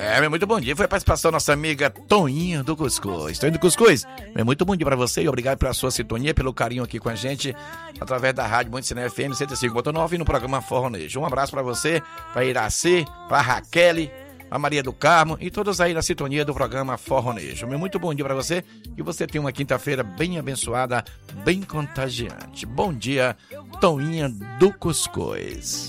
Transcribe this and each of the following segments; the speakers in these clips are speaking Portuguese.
Meu muito bom dia. Foi a participação da nossa amiga Toninha do Cuscuz. Toninha do Cuscuz, meu muito bom dia pra você e obrigado pela sua sintonia, pelo carinho aqui com a gente, através da Rádio Monte FM 105.9 e no programa Forronejo. Um abraço pra você, pra Iraci, pra Raquel, a Maria do Carmo e todos aí na sintonia do programa Forronejo. Meu muito bom dia pra você, que você tenha uma quinta-feira bem abençoada, bem contagiante. Bom dia, Toninha do Cuscuz.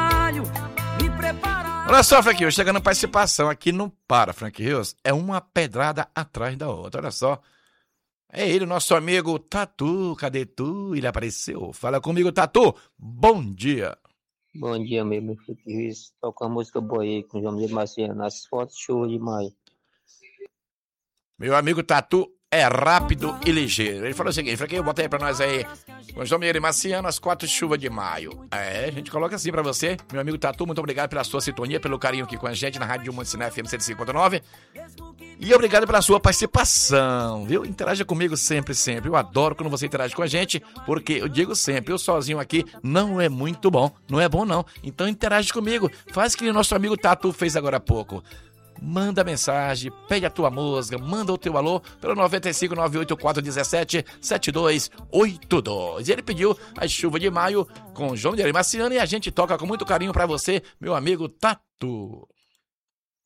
Olha só, Frank Rios, chegando participação aqui não para, Frank Rios, é uma pedrada atrás da outra, olha só. É ele, nosso amigo Tatu, cadê tu? Ele apareceu. Fala comigo, Tatu, bom dia. Bom dia, meu Frank Rios. Toca a música boa aí com o João Miguel Marciano, as fotos chuva de maio. Meu amigo Tatu é rápido e ligeiro. Ele falou o seguinte, Frank Rios, bota aí pra nós aí, com o João Miguel Marciano, as 4 chuvas de maio. A gente coloca assim pra você, meu amigo Tatu, muito obrigado pela sua sintonia, pelo carinho aqui com a gente na Rádio Monte FM 105.9. E obrigado pela sua participação, viu? Interaja comigo sempre, sempre. Eu adoro quando você interage com a gente, porque eu digo sempre, eu sozinho aqui não é muito bom. Não é bom, não. Então interage comigo. Faz o que o nosso amigo Tatu fez agora há pouco. Manda mensagem, pede a tua música, manda o teu alô pelo 95984177282. E ele pediu a chuva de maio com João Miguel Marciano e a gente toca com muito carinho pra você, meu amigo Tatu.